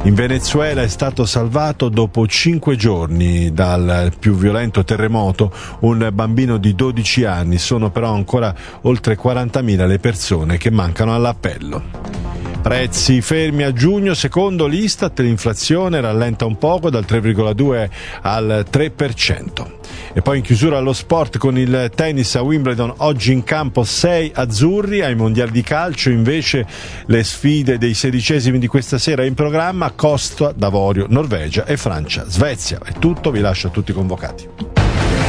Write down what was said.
In Venezuela è stato salvato dopo 5 giorni dal più violento terremoto un bambino di 12 anni. Sono però ancora oltre 40.000 le persone che mancano all'appello. Prezzi fermi a giugno, secondo l'Istat l'inflazione rallenta un poco dal 3,2 al 3%. E poi in chiusura allo sport con il tennis a Wimbledon, oggi in campo 6 azzurri. Ai mondiali di calcio invece le sfide dei 16esimi di questa sera in programma: Costa d'Avorio, Norvegia e Francia, Svezia. È tutto, vi lascio a tutti i convocati.